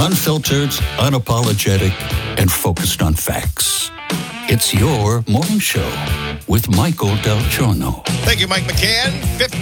Unfiltered, unapologetic, and focused on facts. It's your morning show with Michael Del Giorno. Thank you, Mike McCann.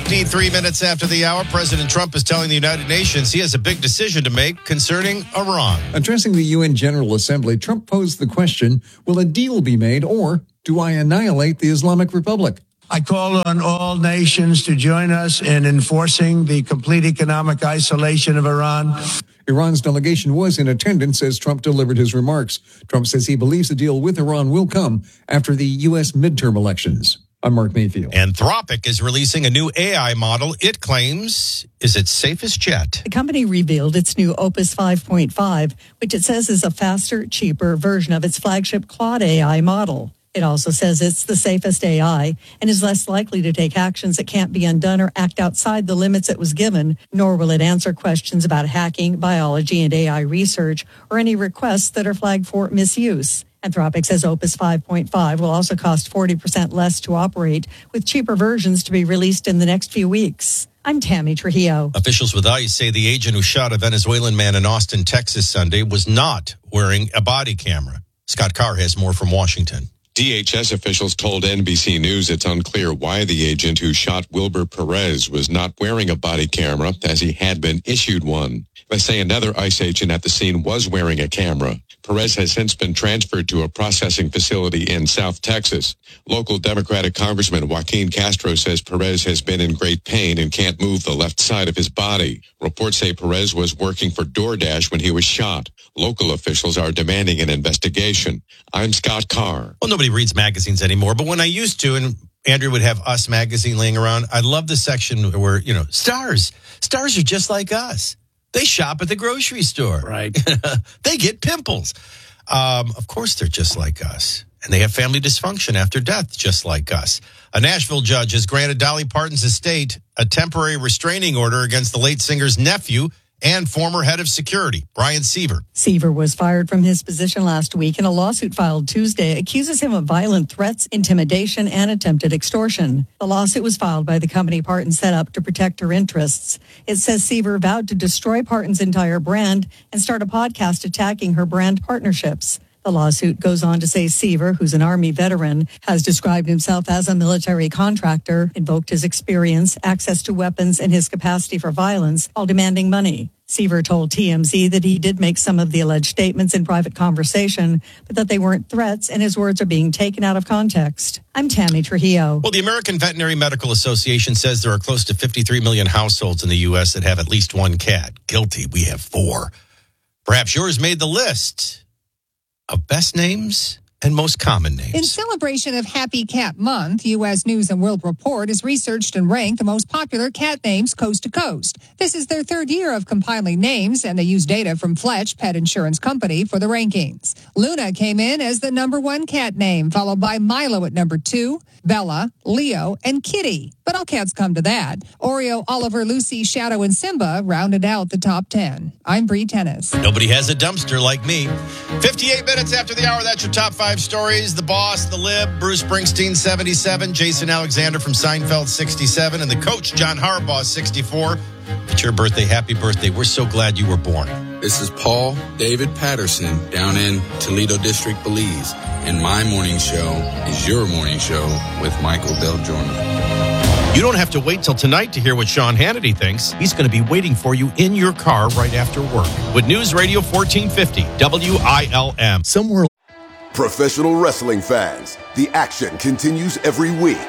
53 minutes after the hour, President Trump is telling the United Nations he has a big decision to make concerning Iran. Addressing the UN General Assembly, Trump posed the question, will a deal be made or do I annihilate the Islamic Republic? I call on all nations to join us in enforcing the complete economic isolation of Iran. Iran's delegation was in attendance as Trump delivered his remarks. Trump says he believes a deal with Iran will come after the U.S. midterm elections. I'm Mark Mayfield. Anthropic is releasing a new AI model it claims is its safest yet. The company revealed its new Opus 5.5, which it says is a faster, cheaper version of its flagship Claude AI model. It also says it's the safest AI and is less likely to take actions that can't be undone or act outside the limits it was given, nor will it answer questions about hacking, biology, and AI research, or any requests that are flagged for misuse. Anthropic says Opus 5.5 will also cost 40% less to operate, with cheaper versions to be released in the next few weeks. I'm Tammy Trujillo. Officials with ICE say the agent who shot a Venezuelan man in Austin, Texas Sunday was not wearing a body camera. Scott Carr has more from Washington. DHS officials told NBC News it's unclear why the agent who shot Wilber Perez was not wearing a body camera, as he had been issued one. They say another ICE agent at the scene was wearing a camera. Perez has since been transferred to a processing facility in South Texas. Local Democratic Congressman Joaquin Castro says Perez has been in great pain and can't move the left side of his body. Reports say Perez was working for DoorDash when he was shot. Local officials are demanding an investigation. I'm Scott Carr. Well, nobody reads magazines anymore, but when I used to, and Andrew would have Us magazine laying around, I love the section where, stars are just like us. They shop at the grocery store. Right. They get pimples. Of course, they're just like us. And they have family dysfunction after death, just like us. A Nashville judge has granted Dolly Parton's estate a temporary restraining order against the late singer's nephew and former head of security, Brian Seaver. Seaver was fired from his position last week, and a lawsuit filed Tuesday accuses him of violent threats, intimidation, and attempted extortion. The lawsuit was filed by the company Parton set up to protect her interests. It says Seaver vowed to destroy Parton's entire brand and start a podcast attacking her brand partnerships. The lawsuit goes on to say Seaver, who's an Army veteran, has described himself as a military contractor, invoked his experience, access to weapons, and his capacity for violence while demanding money. Seaver told TMZ that he did make some of the alleged statements in private conversation, but that they weren't threats and his words are being taken out of context. I'm Tammy Trujillo. Well, the American Veterinary Medical Association says there are close to 53 million households in the U.S. that have at least one cat. Guilty, we have 4. Perhaps yours made the list of best names and most common names. In celebration of Happy Cat Month, U.S. News and World Report has researched and ranked the most popular cat names coast to coast. This is their 3rd year of compiling names, and they use data from Fletch Pet Insurance Company for the rankings. Luna came in as the number 1 cat name, followed by Milo at number 2, Bella, Leo, and Kitty. But all cats come to that. Oreo, Oliver, Lucy, Shadow, and Simba rounded out the top 10. I'm Bree Tennis. Nobody has a dumpster like me. 58 minutes after the hour, that's your top 5 stories. The Boss, The Lib, Bruce Springsteen, 77, Jason Alexander from Seinfeld, 67, and the coach, John Harbaugh, 64. It's your birthday. Happy birthday. We're so glad you were born. This is Paul David Patterson down in Toledo District, Belize. And my morning show is your morning show with Michael Del Giorno. You don't have to wait till tonight to hear what Sean Hannity thinks. He's going to be waiting for you in your car right after work with News Radio 1450 WILM. Somewhere. Professional wrestling fans, the action continues every week.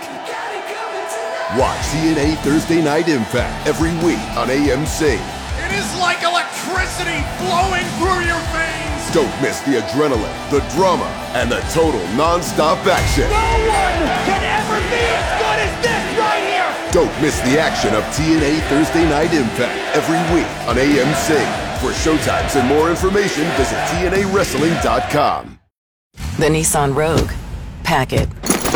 Watch TNA Thursday Night Impact every week on AMC. It is like electricity flowing through your veins. Don't miss the adrenaline, the drama, and the total non-stop action. No one can ever be as good as this right here. Don't miss the action of TNA Thursday Night Impact every week on AMC. For showtimes and more information, visit TNAWrestling.com. The Nissan Rogue. Pack it.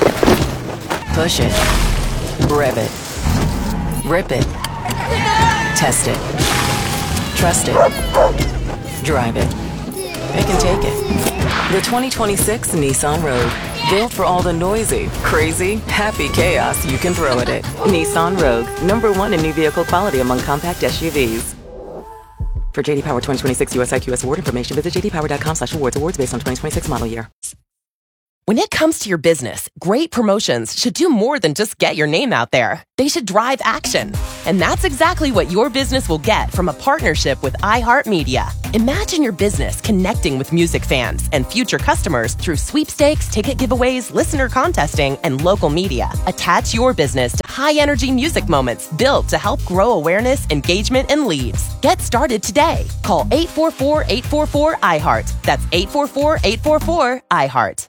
Push it. Rev it. Rip it. Test it. Trust it. Drive it. It can take it. The 2026 Nissan Rogue. Built for all the noisy, crazy, happy chaos you can throw at it. Nissan Rogue. #1 in new vehicle quality among compact SUVs. For JD Power 2026 US IQS award information, visit jdpower.com/awards. Awards based on 2026 model year. When it comes to your business, great promotions should do more than just get your name out there. They should drive action. And that's exactly what your business will get from a partnership with iHeartMedia. Imagine your business connecting with music fans and future customers through sweepstakes, ticket giveaways, listener contesting, and local media. Attach your business to high-energy music moments built to help grow awareness, engagement, and leads. Get started today. Call 844-844-iHeart. That's 844-844-iHeart.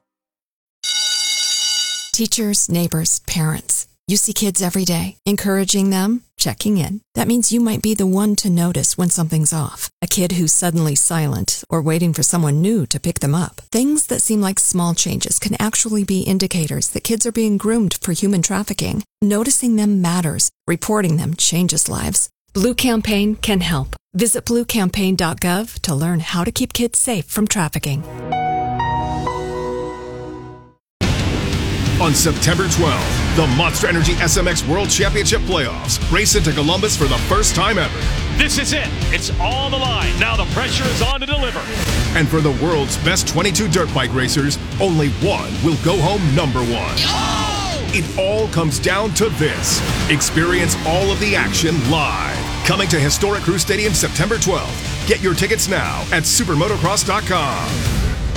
Teachers, neighbors, parents. You see kids every day. Encouraging them, checking in. That means you might be the one to notice when something's off. A kid who's suddenly silent or waiting for someone new to pick them up. Things that seem like small changes can actually be indicators that kids are being groomed for human trafficking. Noticing them matters. Reporting them changes lives. Blue Campaign can help. Visit bluecampaign.gov to learn how to keep kids safe from trafficking. On September 12th, the Monster Energy SMX World Championship Playoffs race into Columbus for the first time ever. This is it. It's on the line. Now the pressure is on to deliver. And for the world's best 22 dirt bike racers, only one will go home number one. Oh! It all comes down to this. Experience all of the action live. Coming to Historic Crew Stadium September 12th. Get your tickets now at supermotocross.com.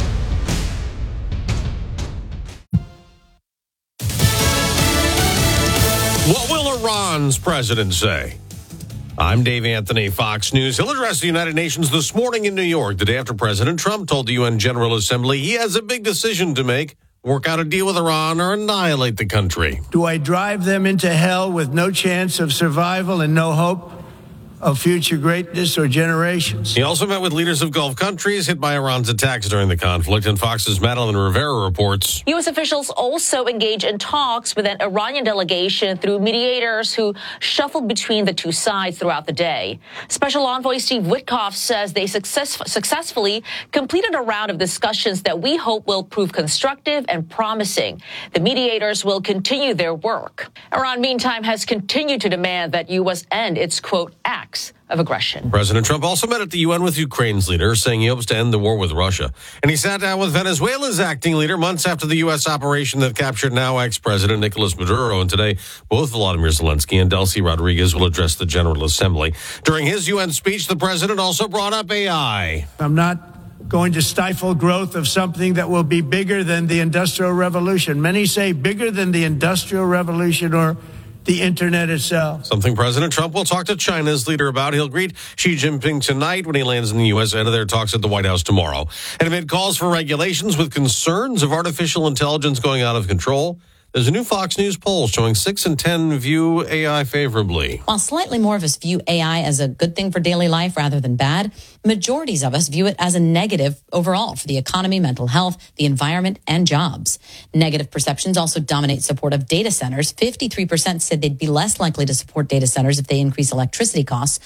What will Iran's president say? I'm Dave Anthony, Fox News. He'll address the United Nations this morning in New York, the day after President Trump told the UN General Assembly he has a big decision to make, work out a deal with Iran or annihilate the country. Do I drive them into hell with no chance of survival and no hope of future greatness or generations? He also met with leaders of Gulf countries hit by Iran's attacks during the conflict, and Fox's Madeline Rivera reports. U.S. officials also engaged in talks with an Iranian delegation through mediators who shuffled between the two sides throughout the day. Special Envoy Steve Witkoff says they successfully completed a round of discussions that we hope will prove constructive and promising. The mediators will continue their work. Iran, meantime, has continued to demand that U.S. end its, quote, acts of aggression. President Trump also met at the UN with Ukraine's leader, saying he hopes to end the war with Russia. And he sat down with Venezuela's acting leader months after the U.S. operation that captured now ex-President Nicolas Maduro. And today, both Volodymyr Zelensky and Delcy Rodriguez will address the General Assembly. During his UN speech, the president also brought up AI. I'm not going to stifle growth of something that will be bigger than the Industrial Revolution. Many say bigger than the Industrial Revolution or the internet itself. Something President Trump will talk to China's leader about. He'll greet Xi Jinping tonight when he lands in the U.S. ahead of their talks at the White House tomorrow. And amid calls for regulations with concerns of artificial intelligence going out of control, there's a new Fox News poll showing 6 in 10 view AI favorably. While slightly more of us view AI as a good thing for daily life rather than bad, majorities of us view it as a negative overall for the economy, mental health, the environment, and jobs. Negative perceptions also dominate support of data centers. 53% said they'd be less likely to support data centers if they increase electricity costs.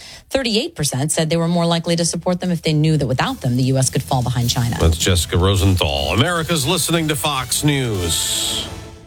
38% said they were more likely to support them if they knew that without them, the U.S. could fall behind China. That's Jessica Rosenthal. America's listening to Fox News.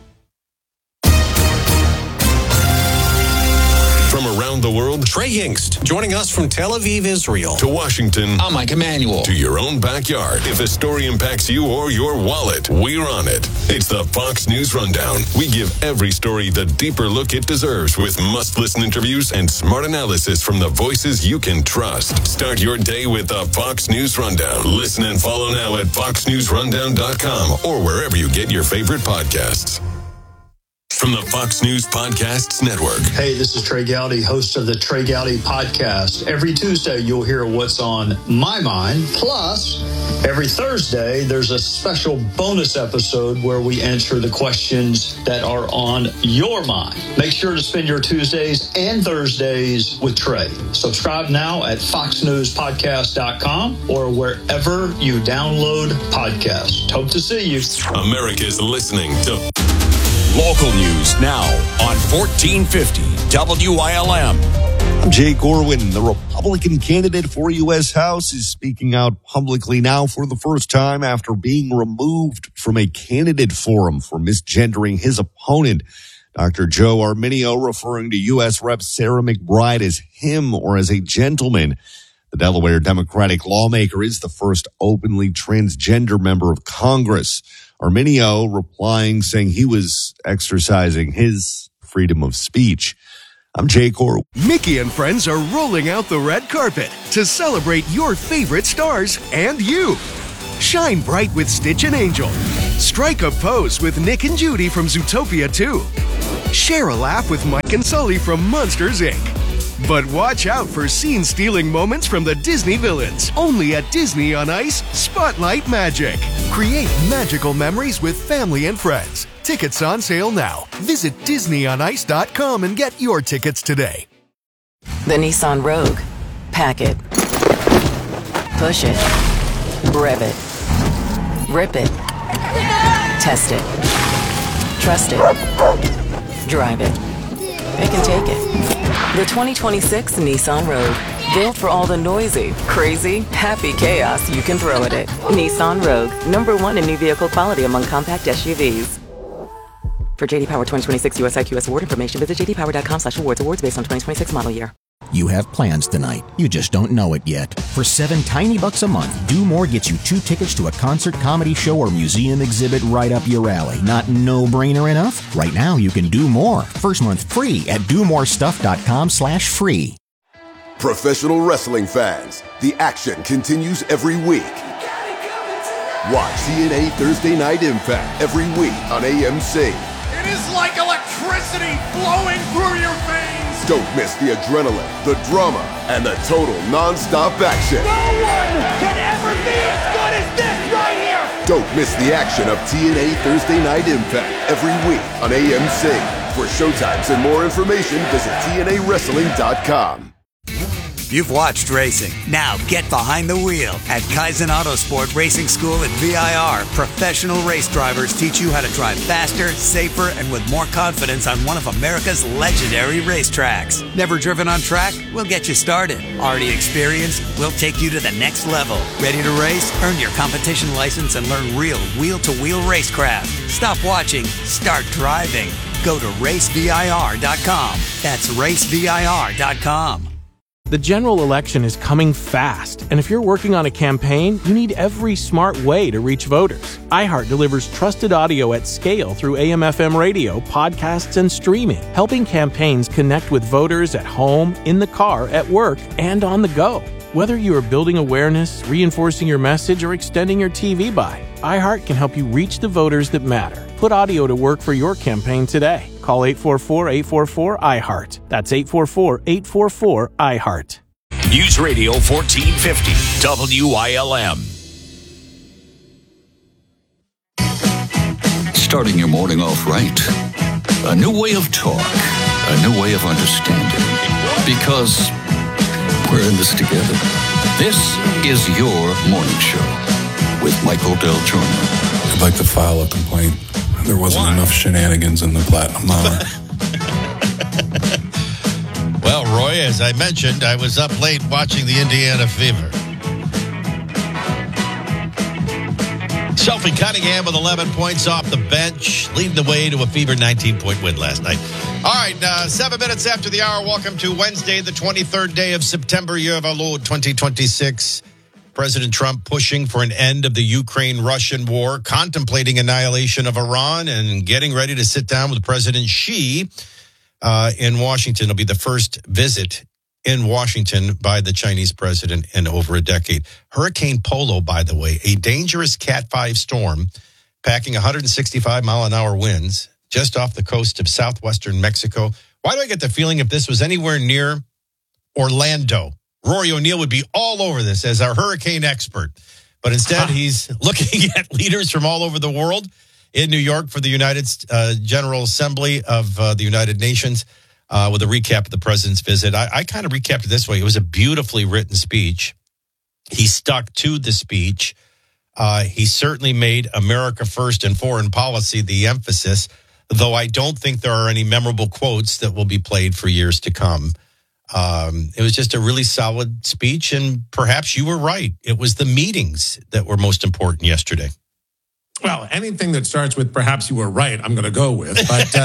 From around the world, Trey Yingst, joining us from Tel Aviv, Israel. To Washington. I'm Mike Emanuel. To your own backyard. If a story impacts you or your wallet, we're on it. It's the Fox News Rundown. We give every story the deeper look it deserves with must-listen interviews and smart analysis from the voices you can trust. Start your day with the Fox News Rundown. Listen and follow now at foxnewsrundown.com or wherever you get your favorite podcasts. From the Fox News Podcasts Network. Hey, this is Trey Gowdy, host of the Trey Gowdy Podcast. Every Tuesday, you'll hear what's on my mind. Plus, every Thursday, there's a special bonus episode where we answer the questions that are on your mind. Make sure to spend your Tuesdays and Thursdays with Trey. Subscribe now at foxnewspodcast.com or wherever you download podcasts. Hope to see you. America's listening to Local news now on 1450 WILM. I'm Jay Gorwin. The Republican candidate for U.S. House is speaking out publicly now for the first time after being removed from a candidate forum for misgendering his opponent. Dr. Joe Arminio referring to U.S. Rep. Sarah McBride as him or as a gentleman. The Delaware Democratic lawmaker is the first openly transgender member of Congress. Arminio replying, saying he was exercising his freedom of speech. I'm Jay Corr. Mickey and friends are rolling out the red carpet to celebrate your favorite stars and you. Shine bright with Stitch and Angel. Strike a pose with Nick and Judy from Zootopia 2. Share a laugh with Mike and Sully from Monsters, Inc. But watch out for scene-stealing moments from the Disney villains. Only at Disney on Ice, Spotlight Magic. Create magical memories with family and friends. Tickets on sale now. Visit DisneyOnIce.com and get your tickets today. The Nissan Rogue. Pack it. Push it. Rev it. Rip it. Test it. Trust it. Drive it. Pick and take it. The 2026 Nissan Rogue. Built for all the noisy, crazy, happy chaos you can throw at it. Nissan Rogue. #1 in new vehicle quality among compact SUVs. For JD Power 2026 US IQS award information, visit jdpower.com/awards. Awards based on 2026 model year. You have plans tonight. You just don't know it yet. For $7 tiny a month, Do More gets you 2 tickets to a concert, comedy show, or museum exhibit right up your alley. Not no-brainer enough? Right now, you can do more. First month free at domorestuff.com/free. Professional wrestling fans, the action continues every week. Watch TNA Thursday Night Impact every week on AMC. It is like electricity flowing through your veins. Don't miss the adrenaline, the drama, and the total non-stop action. No one can ever be as good as this right here. Don't miss the action of TNA Thursday Night Impact every week on AMC. For showtimes and more information, visit TNAWrestling.com. You've watched racing. Now get behind the wheel. At Kaizen Autosport Racing School at VIR, professional race drivers teach you how to drive faster, safer, and with more confidence on one of America's legendary racetracks. Never driven on track? We'll get you started. Already experienced? We'll take you to the next level. Ready to race? Earn your competition license and learn real wheel-to-wheel racecraft. Stop watching. Start driving. Go to racevir.com. That's racevir.com. The general election is coming fast, and if you're working on a campaign, you need every smart way to reach voters. iHeart delivers trusted audio at scale through AM/FM radio, podcasts, and streaming, helping campaigns connect with voters at home, in the car, at work, and on the go. Whether you are building awareness, reinforcing your message, or extending your TV buy, iHeart can help you reach the voters that matter. Put audio to work for your campaign today. Call 844-844-iHeart. That's 844-844-iHeart. News Radio 1450 WILM. Starting your morning off right. A new way of talk. A new way of understanding. Because we're in this together. This is your morning show with Michael Del Giorno. I'd like to file a complaint. There wasn't enough shenanigans in the Platinum Hour. Well, Roy, as I mentioned, I was up late watching the Indiana Fever. Sophie Cunningham with 11 points off the bench, leading the way to a Fever 19-point win last night. All right, 7 minutes after the hour, welcome to Wednesday, the 23rd day of September, year of our Lord 2026. President Trump pushing for an end of the Ukraine-Russian war, contemplating annihilation of Iran, and getting ready to sit down with President Xi in Washington. It'll be the first visit in Washington by the Chinese president in over a decade. Hurricane Polo, by the way, a dangerous Cat 5 storm, packing 165-mile-an-hour winds just off the coast of southwestern Mexico. Why do I get the feeling if this was anywhere near Orlando, Rory O'Neill would be all over this as our hurricane expert. But instead, he's looking at leaders from all over the world in New York for the United General Assembly of the United Nations with a recap of the president's visit. I kind of recapped it this way. It was a beautifully written speech. He stuck to the speech. He certainly made America first and foreign policy the emphasis, though I don't think there are any memorable quotes that will be played for years to come. It was just a really solid speech, and perhaps you were right. It was the meetings that were most important yesterday. Well, anything that starts with "perhaps you were right," I'm going to go with. But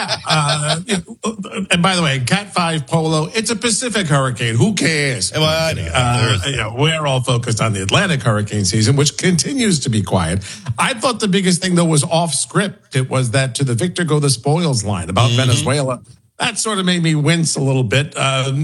and by the way, Cat 5 Polo, it's a Pacific hurricane. Who cares? We're all focused on the Atlantic hurricane season, which continues to be quiet. I thought the biggest thing, though, was off script. It was that "to the victor go the spoils" line about Venezuela. That sort of made me wince a little bit.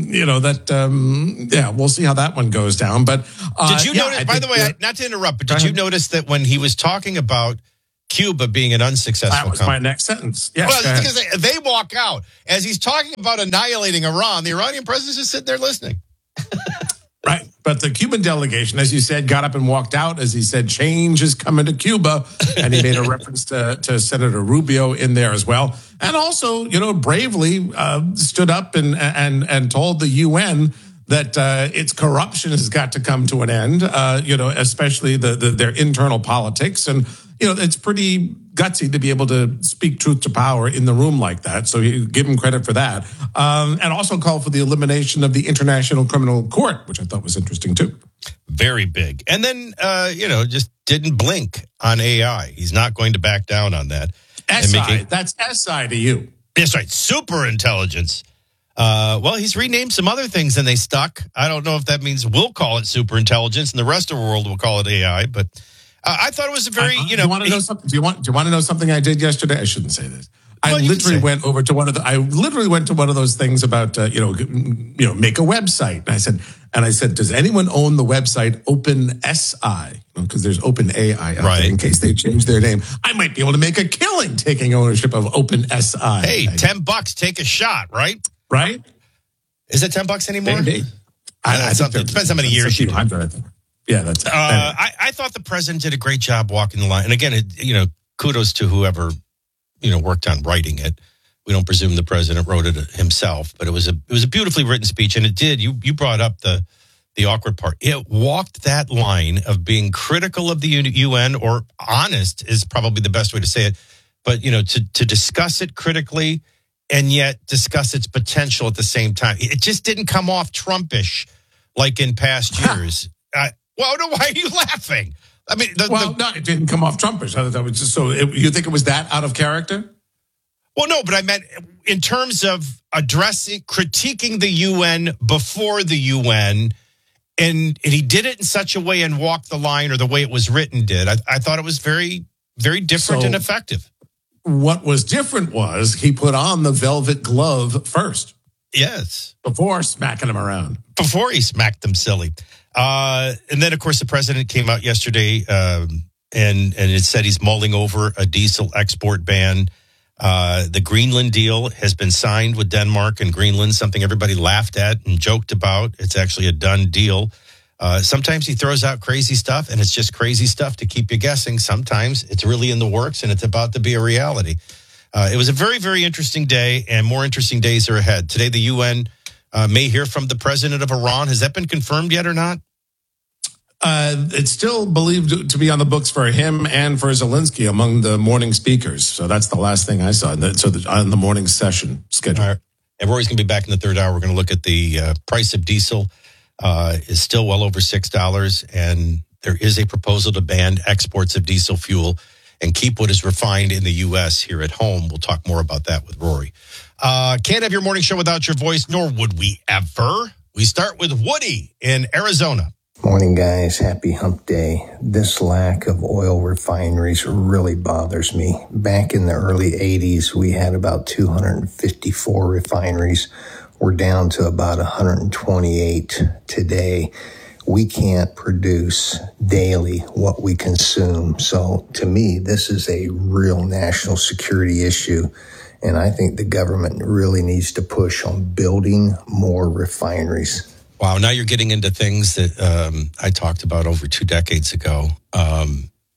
We'll see how that one goes down. But did you notice, by the way, not to interrupt, but did you notice that when he was talking about Cuba being an unsuccessful that was my next sentence. Yes, well, because they walk out. As he's talking about annihilating Iran, the Iranian president's just sitting there listening. Right. But the Cuban delegation, as you said, got up and walked out. As he said, change is coming to Cuba. And he made a reference to Senator Rubio in there as well. And also, bravely stood up and told the UN that its corruption has got to come to an end, especially their internal politics. And, it's pretty gutsy to be able to speak truth to power in the room like that. So you give him credit for that. And also call for the elimination of the International Criminal Court, which I thought was interesting too. Very big. And then, just didn't blink on AI. He's not going to back down on that. That's SI to you. That's right. Super intelligence. He's renamed some other things and they stuck. I don't know if that means we'll call it super intelligence and the rest of the world will call it AI, but I thought it was a very, Do you want to know something? Do you want to know something I did yesterday? I shouldn't say this. I literally went to one of those things about make a website. And I said, does anyone own the website OpenSI? Because there's OpenAI out there in case they change their name. I might be able to make a killing taking ownership of OpenSI. Hey, $10, take a shot, right? Right? Is it $10 anymore? Maybe. It depends how many years you do. Yeah, that's. I thought the president did a great job walking the line. And again, kudos to whoever worked on writing it. We don't presume the president wrote it himself, but it was a beautifully written speech, and it did. You brought up the awkward part. It walked that line of being critical of the UN, or honest is probably the best way to say it. But to discuss it critically and yet discuss its potential at the same time. It just didn't come off Trumpish like in past years. Why are you laughing? I mean, no, it didn't come off Trumpish. That was just you think it was that out of character? Well, no, but I meant in terms of critiquing the UN before the UN, and he did it in such a way and walked the line, or the way it was written did. I thought it was very, very different and effective. What was different was he put on the velvet glove first. Yes. Before smacking him around. Before he smacked them silly. And then, of course, the president came out yesterday and it said he's mulling over a diesel export ban. The Greenland deal has been signed with Denmark and Greenland, something everybody laughed at and joked about. It's actually a done deal. Sometimes he throws out crazy stuff, and it's just crazy stuff to keep you guessing. Sometimes it's really in the works, and it's about to be a reality. It was a very, very interesting day, and more interesting days are ahead. Today, the UN may hear from the president of Iran. Has that been confirmed yet or not? It's still believed to be on the books for him and for Zelensky among the morning speakers. So that's the last thing I saw. On the morning session schedule. All right. And Rory's going to be back in the third hour. We're going to look at the price of diesel. Is still well over $6, and there is a proposal to ban exports of diesel fuel and keep what is refined in the U.S. here at home. We'll talk more about that with Rory. Can't have your morning show without your voice, nor would we ever. We start with Woody in Arizona. Morning, guys. Happy hump day. This lack of oil refineries really bothers me. Back in the early 80s, we had about 254 refineries. We're down to about 128 today. We can't produce daily what we consume. So to me, this is a real national security issue. And I think the government really needs to push on building more refineries. Wow, now you're getting into things that I talked about over 2 decades ago. I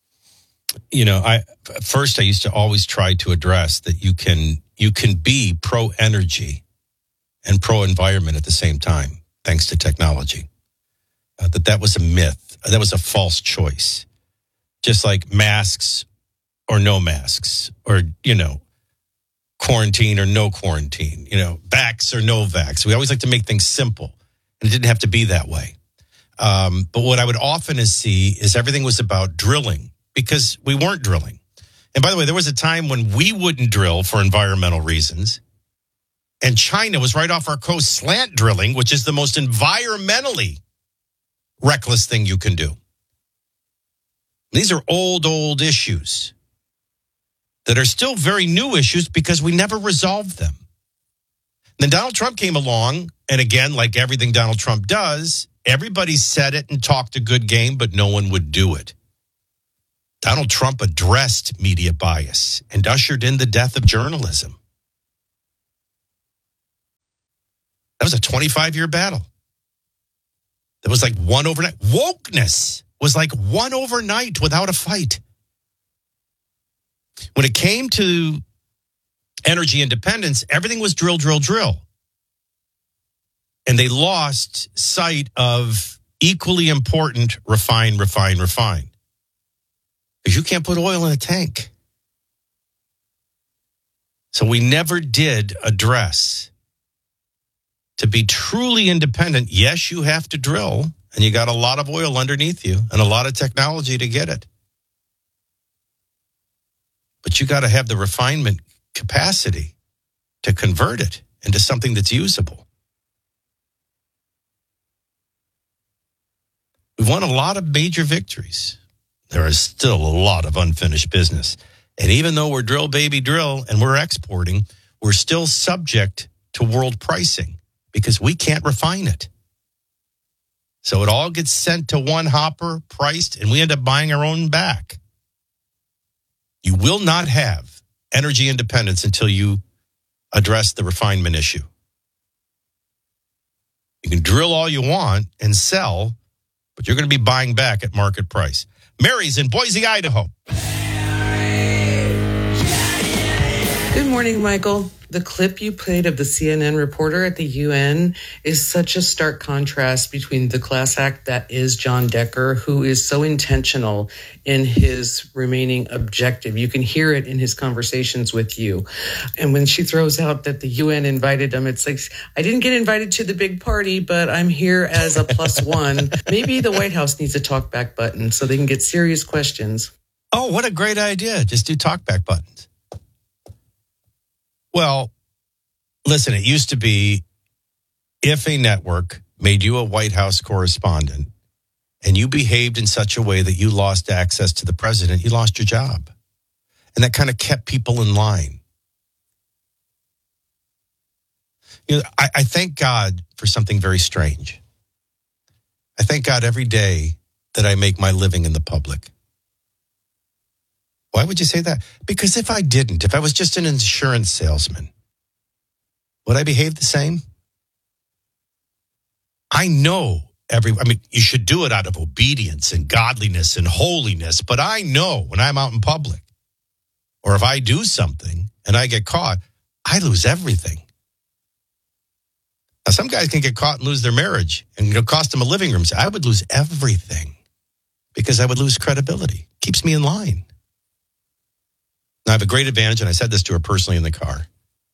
used to always try to address that you can be pro-energy and pro-environment at the same time, thanks to technology. That was a myth. That was a false choice. Just like masks or no masks, or, quarantine or no quarantine, vax or no vax. We always like to make things simple. And it didn't have to be that way. But what I would often see is everything was about drilling because we weren't drilling. And by the way, there was a time when we wouldn't drill for environmental reasons. And China was right off our coast slant drilling, which is the most environmentally reckless thing you can do. These are old issues that are still very new issues because we never resolved them. Then Donald Trump came along, and again, like everything Donald Trump does, everybody said it and talked a good game, but no one would do it. Donald Trump addressed media bias and ushered in the death of journalism. That was a 25-year battle. That was like one overnight. Wokeness was like one overnight without a fight. When it came to energy independence, everything was drill, drill, drill. And they lost sight of equally important refine, refine, refine. Because you can't put oil in a tank. So we never did address, to be truly independent, yes, you have to drill, and you got a lot of oil underneath you and a lot of technology to get it. But you got to have the refinement capacity to convert it into something that's usable. We've won a lot of major victories. There is still a lot of unfinished business. And even though we're drill, baby, drill, and we're exporting, we're still subject to world pricing because we can't refine it. So it all gets sent to one hopper, priced, and we end up buying our own back. You will not have energy independence until you address the refinement issue. You can drill all you want and sell, but you're going to be buying back at market price. Mary's in Boise, Idaho. Good morning, Michael. The clip you played of the CNN reporter at the UN is such a stark contrast between the class act that is John Decker, who is so intentional in his remaining objective. You can hear it in his conversations with you. And when she throws out that the UN invited him, it's like, I didn't get invited to the big party, but I'm here as a plus one. Maybe the White House needs a talkback button so they can get serious questions. Oh, what a great idea. Just do talkback buttons. Well, listen, it used to be if a network made you a White House correspondent and you behaved in such a way that you lost access to the president, you lost your job. And that kind of kept people in line. You know, I thank God for something very strange. I thank God every day that I make my living in the public. Why would you say that? Because if I didn't, if I was just an insurance salesman, would I behave the same? I know you should do it out of obedience and godliness and holiness, but I know when I'm out in public, or if I do something and I get caught, I lose everything. Now, some guys can get caught and lose their marriage and it'll cost them a living room. So I would lose everything because I would lose credibility. Keeps me in line. Now, I have a great advantage, and I said this to her personally in the car.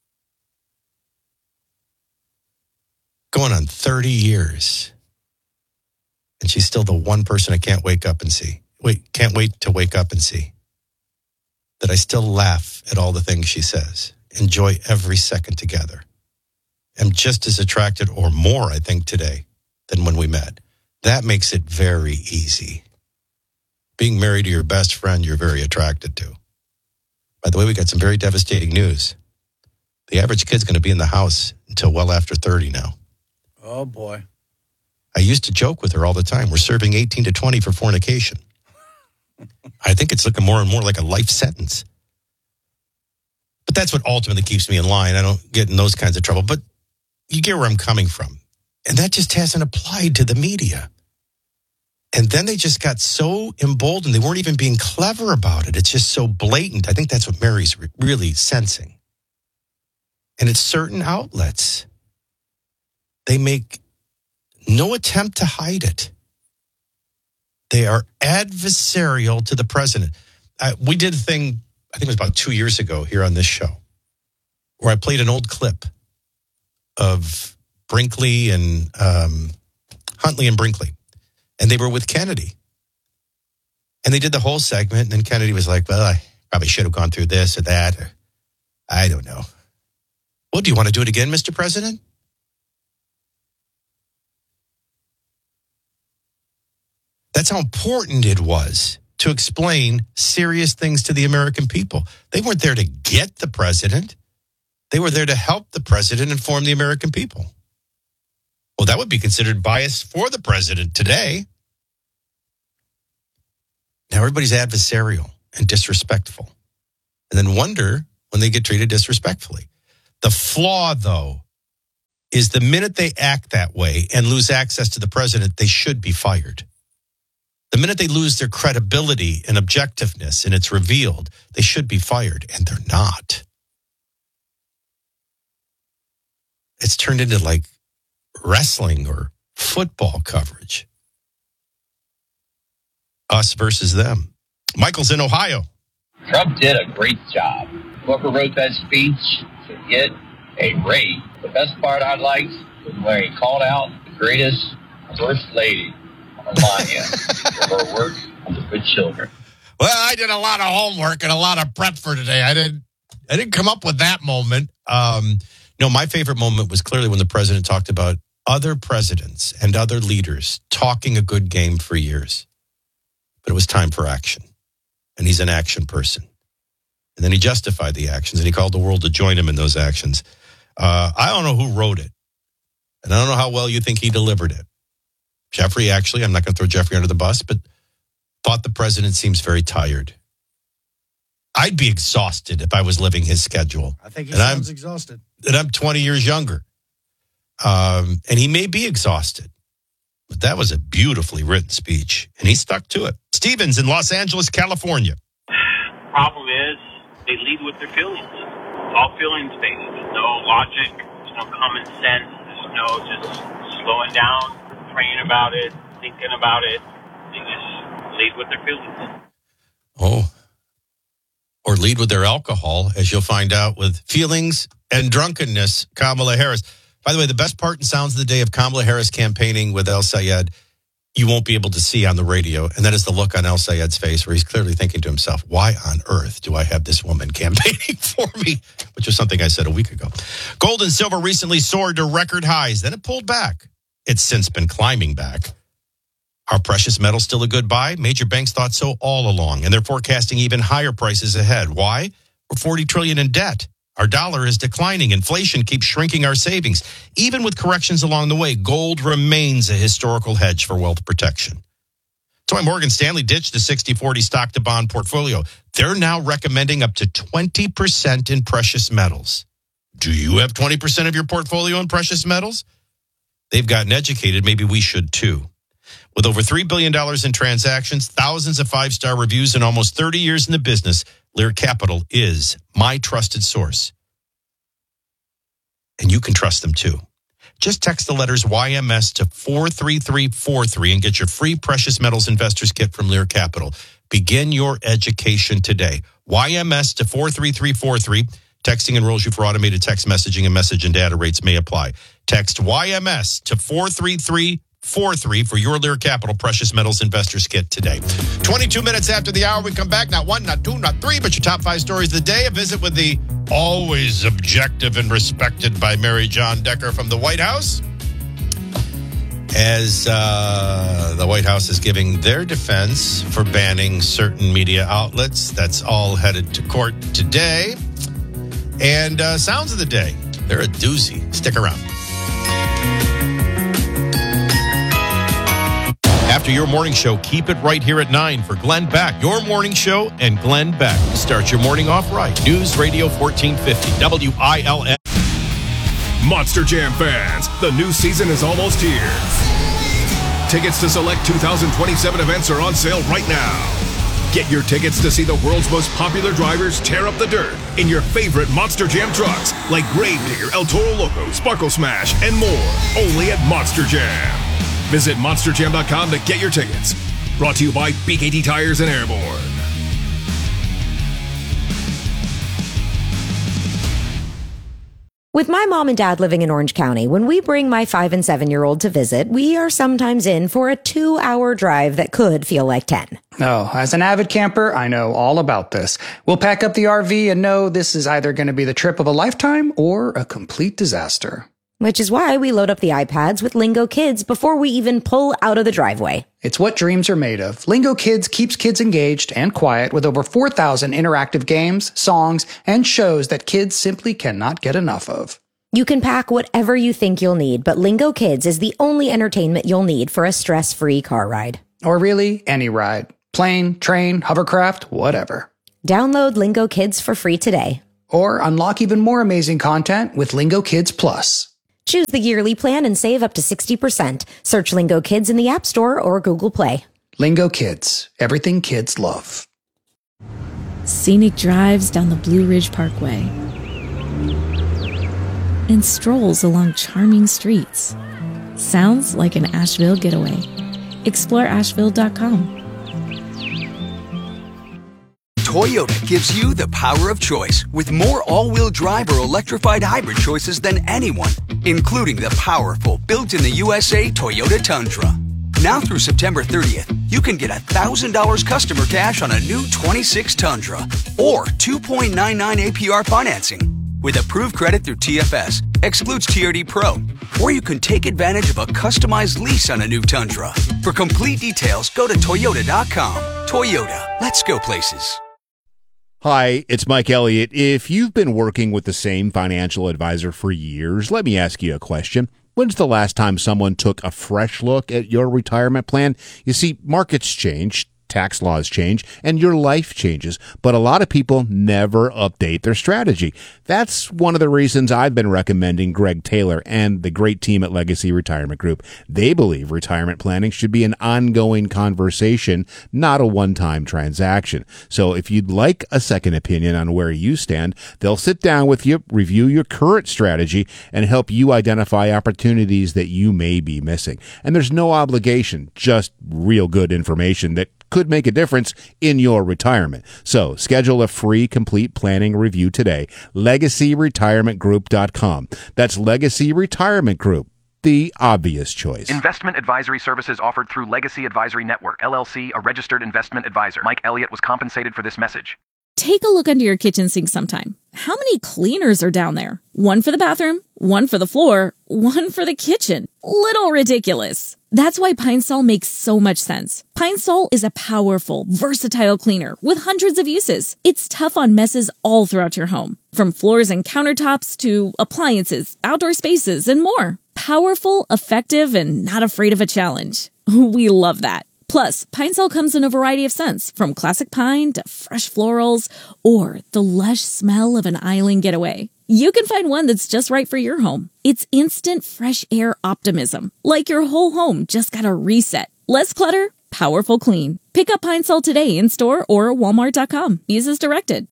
Going on 30 years. And she's still the one person I can't wait to wake up and see. That I still laugh at all the things she says. Enjoy every second together. I'm just as attracted or more, I think, today than when we met. That makes it very easy. Being married to your best friend you're very attracted to. By the way, we got some very devastating news. The average kid's going to be in the house until well after 30 now. Oh, boy. I used to joke with her all the time. We're serving 18 to 20 for fornication. I think it's looking more and more like a life sentence. But that's what ultimately keeps me in line. I don't get in those kinds of trouble. But you get where I'm coming from. And that just hasn't applied to the media. And then they just got so emboldened. They weren't even being clever about it. It's just so blatant. I think that's what Mary's really sensing. And it's certain outlets. They make no attempt to hide it. They are adversarial to the president. We did a thing, I think it was about 2 years ago here on this show, where I played an old clip of Brinkley and Huntley and Brinkley. And they were with Kennedy. And they did the whole segment, and then Kennedy was like, well, I probably should have gone through this or that. Or, I don't know. Well, do you want to do it again, Mr. President? That's how important it was to explain serious things to the American people. They weren't there to get the president. They were there to help the president inform the American people. Well, that would be considered bias for the president today. Now everybody's adversarial and disrespectful, and then wonder when they get treated disrespectfully. The flaw, though, is the minute they act that way and lose access to the president, they should be fired. The minute they lose their credibility and objectiveness and it's revealed, they should be fired, and they're not. It's turned into like wrestling or football coverage. Us versus them. Michael's in Ohio. Trump did a great job. Whoever wrote that speech should get a rate. The best part I liked was where he called out the greatest first lady on Melania for her work on the good children. Well, I did a lot of homework and a lot of prep for today. I didn't come up with that moment. No, my favorite moment was clearly when the president talked about other presidents and other leaders talking a good game for years. But it was time for action. And he's an action person. And then he justified the actions, and he called the world to join him in those actions. I don't know who wrote it. And I don't know how well you think he delivered it. Jeffrey, actually, I'm not going to throw Jeffrey under the bus, but thought the president seems very tired. I'd be exhausted if I was living his schedule. I think he sounds exhausted. And I'm 20 years younger. And he may be exhausted. But that was a beautifully written speech, and he stuck to it. Stevens in Los Angeles, California. Problem is, they lead with their feelings. It's all feelings based. There's no logic. There's no common sense. There's no just slowing down, praying about it, thinking about it. They just lead with their feelings. Oh. Or lead with their alcohol, as you'll find out with feelings and drunkenness, Kamala Harris. By the way, the best part and sounds of the day of Kamala Harris campaigning with El Sayed, you won't be able to see on the radio. And that is the look on El Sayed's face where he's clearly thinking to himself, why on earth do I have this woman campaigning for me? Which was something I said a week ago. Gold and silver recently soared to record highs. Then it pulled back. It's since been climbing back. Are precious metals still a good buy? Major banks thought so all along, and they're forecasting even higher prices ahead. Why? We're $40 trillion in debt. Our dollar is declining. Inflation keeps shrinking our savings. Even with corrections along the way, gold remains a historical hedge for wealth protection. That's why Morgan Stanley ditched the 60-40 stock-to-bond portfolio. They're now recommending up to 20% in precious metals. Do you have 20% of your portfolio in precious metals? They've gotten educated. Maybe we should too. With over $3 billion in transactions, thousands of five-star reviews, and almost 30 years in the business, Lear Capital is my trusted source. And you can trust them too. Just text the letters YMS to 43343 and get your free precious metals investors kit from Lear Capital. Begin your education today. YMS to 43343. Texting enrolls you for automated text messaging, and message and data rates may apply. Text YMS to 43343 for your Lear Capital Precious Metals Investors Kit today. 22 minutes after the hour, we come back. Not one, not two, not three, but your top five stories of the day. A visit with the always objective and respected by Mary John Decker from the White House. As the White House is giving their defense for banning certain media outlets. That's all headed to court today. And sounds of the day. They're a doozy. Stick around. After your morning show, keep it right here at 9 for Glenn Beck. Your morning show and Glenn Beck. Start your morning off right. News Radio 1450, WILN. Monster Jam fans, the new season is almost here. Tickets to select 2027 events are on sale right now. Get your tickets to see the world's most popular drivers tear up the dirt in your favorite Monster Jam trucks like Gravedigger, El Toro Loco, Sparkle Smash, and more. Only at Monster Jam. Visit monsterjam.com to get your tickets. Brought to you by BKT Tires and Airborne. With my mom and dad living in Orange County, when we bring my 5- and 7-year-old to visit, we are sometimes in for a 2-hour drive that could feel like 10. Oh, as an avid camper, I know all about this. We'll pack up the RV and know this is either going to be the trip of a lifetime or a complete disaster. Which is why we load up the iPads with Lingo Kids before we even pull out of the driveway. It's what dreams are made of. Lingo Kids keeps kids engaged and quiet with over 4,000 interactive games, songs, and shows that kids simply cannot get enough of. You can pack whatever you think you'll need, but Lingo Kids is the only entertainment you'll need for a stress-free car ride. Or really, any ride. Plane, train, hovercraft, whatever. Download Lingo Kids for free today. Or unlock even more amazing content with Lingo Kids Plus. Choose the yearly plan and save up to 60%. Search Lingo Kids in the App Store or Google Play. Lingo Kids. Everything kids love. Scenic drives down the Blue Ridge Parkway. And strolls along charming streets. Sounds like an Asheville getaway. Explore Asheville.com. Toyota gives you the power of choice with more all-wheel drive or electrified hybrid choices than anyone, including the powerful built-in-the-USA Toyota Tundra. Now through September 30th, you can get $1,000 customer cash on a new 26 Tundra or 2.99 APR financing with approved credit through TFS, excludes TRD Pro, or you can take advantage of a customized lease on a new Tundra. For complete details, go to Toyota.com. Toyota, let's go places. Hi, it's Mike Elliott. If you've been working with the same financial advisor for years, let me ask you a question. When's the last time someone took a fresh look at your retirement plan? You see, markets change, tax laws change, and your life changes, but a lot of people never update their strategy. That's one of the reasons I've been recommending Greg Taylor and the great team at Legacy Retirement Group. They believe retirement planning should be an ongoing conversation, not a one-time transaction. So if you'd like a second opinion on where you stand, they'll sit down with you, review your current strategy, and help you identify opportunities that you may be missing. And there's no obligation, just real good information that could make a difference in your retirement. So schedule a free complete planning review today. LegacyRetirementGroup.com. That's Legacy Retirement Group, the obvious choice. Investment advisory services offered through Legacy Advisory Network, LLC, a registered investment advisor. Mike Elliott was compensated for this message. Take a look under your kitchen sink sometime. How many cleaners are down there? One for the bathroom, one for the floor, one for the kitchen. Little ridiculous. That's why Pine Sol makes so much sense. Pine Sol is a powerful, versatile cleaner with hundreds of uses. It's tough on messes all throughout your home, from floors and countertops to appliances, outdoor spaces, and more. Powerful, effective, and not afraid of a challenge. We love that. Plus, Pine Sol comes in a variety of scents, from classic pine to fresh florals, or the lush smell of an island getaway. You can find one that's just right for your home. It's instant fresh air optimism, like your whole home just got a reset. Less clutter, powerful clean. Pick up Pine Sol today in store or Walmart.com. Use as directed.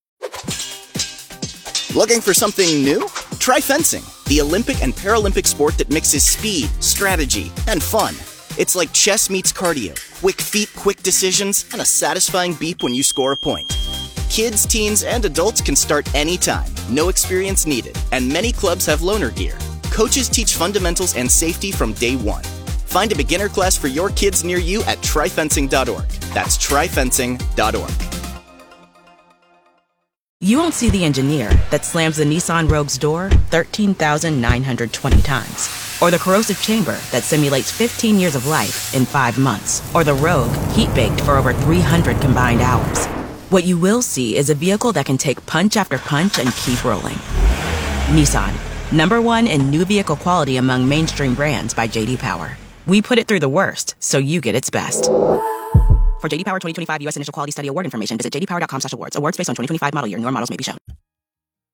Looking for something new? Try fencing, the Olympic and Paralympic sport that mixes speed, strategy, and fun. It's like chess meets cardio. Quick feet, quick decisions, and a satisfying beep when you score a point. Kids, teens, and adults can start anytime. No experience needed. And many clubs have loaner gear. Coaches teach fundamentals and safety from day one. Find a beginner class for your kids near you at tryfencing.org. That's tryfencing.org. You won't see the engineer that slams the Nissan Rogue's door 13,920 times. Or the corrosive chamber that simulates 15 years of life in 5 months. Or the Rogue heat-baked for over 300 combined hours. What you will see is a vehicle that can take punch after punch and keep rolling. Nissan, #1 in new vehicle quality among mainstream brands by J.D. Power. We put it through the worst, so you get its best. For J.D. Power 2025 U.S. Initial Quality Study Award information, visit jdpower.com/awards. Awards based on 2025 model year. Newer models may be shown.